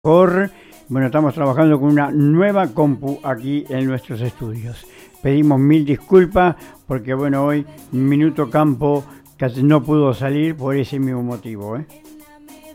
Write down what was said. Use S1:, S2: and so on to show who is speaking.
S1: Bueno, estamos trabajando con una nueva compu aquí en nuestros estudios. Pedimos mil disculpas porque bueno, hoy Minuto Campo casi no pudo salir por ese mismo motivo,